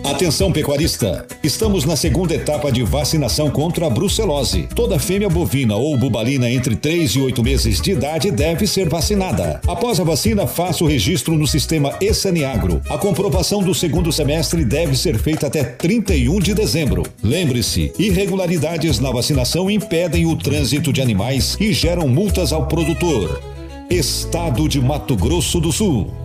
Atenção pecuarista, estamos na segunda etapa de vacinação contra a brucelose. Toda fêmea bovina ou bubalina entre 3 e 8 meses de idade deve ser vacinada. Após a vacina, faça o registro no sistema Esaniagro. A comprovação do segundo semestre deve ser feita até 31 de dezembro. Lembre-se, irregularidades na vacinação impedem o trânsito de animais e geram multas ao produtor. Estado de Mato Grosso do Sul.